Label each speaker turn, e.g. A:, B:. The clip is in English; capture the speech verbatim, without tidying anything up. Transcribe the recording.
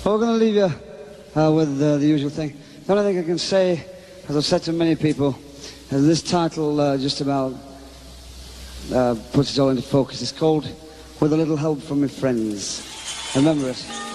A: Well, we're going to leave you uh, with uh, the usual thing. The only thing I can say, as I've said to many people, is this title uh, just about uh, puts it all into focus. It's called With a Little Help from My Friends. Remember it.